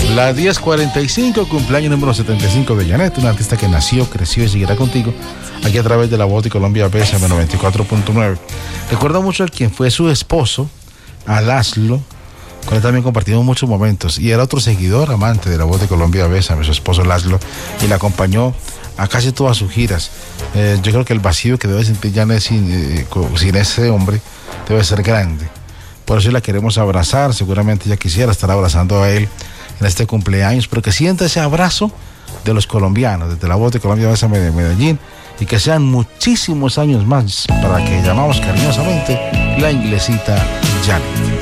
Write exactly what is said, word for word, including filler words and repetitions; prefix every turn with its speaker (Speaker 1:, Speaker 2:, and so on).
Speaker 1: Las diez cuarenta y cinco, cumpleaños número setenta y cinco de Janet, una artista que nació, creció y seguirá contigo aquí a través de la voz de Colombia B S M noventa y cuatro punto nueve. Recuerdo mucho a quien fue su esposo, a Laszlo, con él también compartimos muchos momentos, y era otro seguidor, amante de la voz de Colombia B S M, su esposo Laszlo, y la acompañó a casi todas sus giras. Eh, yo creo que el vacío que debe sentir Janet sin, eh, sin ese hombre debe ser grande. Por eso la queremos abrazar, seguramente ella quisiera estar abrazando a él en este cumpleaños, pero que sienta ese abrazo de los colombianos, desde la voz de Colombia B S M de Medellín, y que sean muchísimos años más para que llamamos cariñosamente la inglesita Janet.